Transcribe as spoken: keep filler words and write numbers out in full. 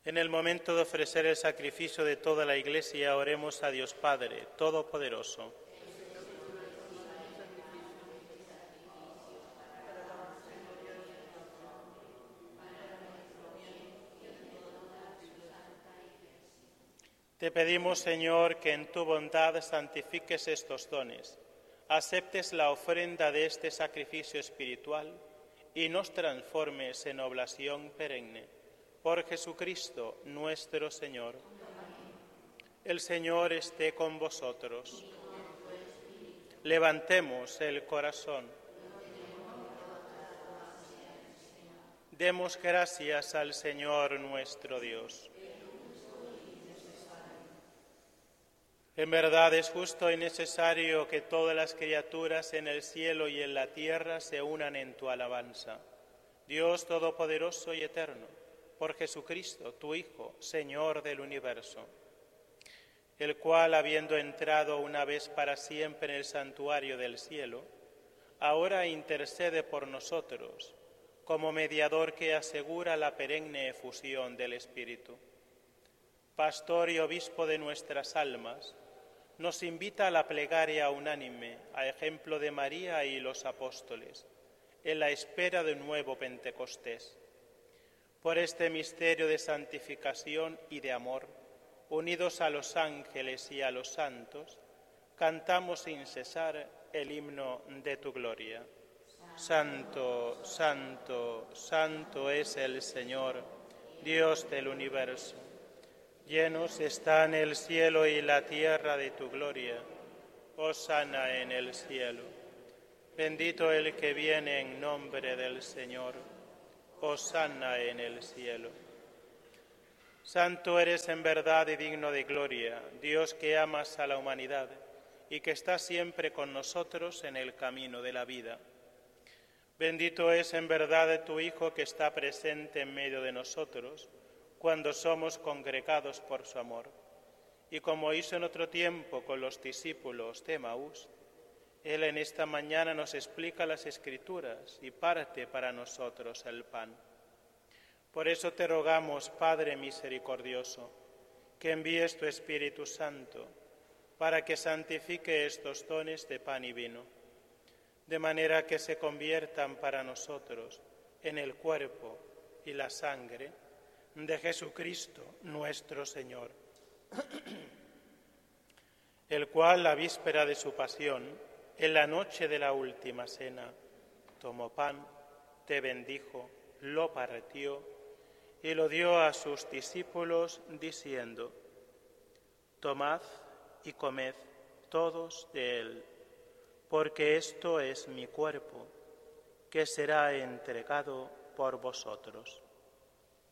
En el momento de ofrecer el sacrificio de toda la Iglesia, oremos a Dios Padre Todopoderoso. Te pedimos, Señor, que en tu bondad santifiques estos dones, aceptes la ofrenda de este sacrificio espiritual y nos transformes en oblación perenne. Por Jesucristo nuestro Señor. El Señor esté con vosotros. Levantemos el corazón. Demos gracias al Señor nuestro Dios. En verdad es justo y necesario que todas las criaturas en el cielo y en la tierra se unan en tu alabanza. Dios Todopoderoso y Eterno, por Jesucristo, tu Hijo, Señor del universo, el cual, habiendo entrado una vez para siempre en el santuario del cielo, ahora intercede por nosotros como mediador que asegura la perenne efusión del Espíritu. Pastor y obispo de nuestras almas, nos invita a la plegaria unánime, a ejemplo de María y los apóstoles, en la espera de un nuevo Pentecostés. Por este misterio de santificación y de amor, unidos a los ángeles y a los santos, cantamos sin cesar el himno de tu gloria. Santo, santo, santo es el Señor, Dios del universo. Llenos están el cielo y la tierra de tu gloria. Hosana en el cielo. Bendito el que viene en nombre del Señor. Hosana en el cielo. Santo eres en verdad y digno de gloria, Dios que amas a la humanidad y que está siempre con nosotros en el camino de la vida. Bendito es en verdad tu Hijo que está presente en medio de nosotros cuando somos congregados por su amor. Y como hizo en otro tiempo con los discípulos de Emaús, Él en esta mañana nos explica las Escrituras y parte para nosotros el pan. Por eso te rogamos, Padre misericordioso, que envíes tu Espíritu Santo para que santifique estos dones de pan y vino, de manera que se conviertan para nosotros en el cuerpo y la sangre de Jesucristo nuestro Señor, el cual, la víspera de su pasión, en la noche de la última cena, tomó pan, te bendijo, lo partió y lo dio a sus discípulos, diciendo: Tomad y comed todos de él, porque esto es mi cuerpo, que será entregado por vosotros.